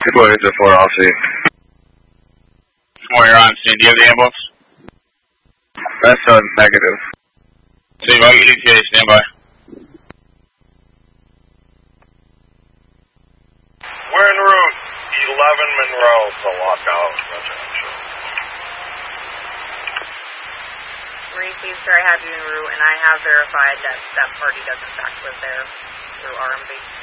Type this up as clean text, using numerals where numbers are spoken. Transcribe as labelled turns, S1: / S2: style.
S1: People hit the 4 Aussie.
S2: More, you're on scene. Do you have the ambulance?
S1: That's negative.
S2: So you ETA, stand by.
S3: We're en route 11 Monroe for lockout residential.
S4: Marie, please sir, I have you en route, and I have verified that that party does in fact live there through RMV.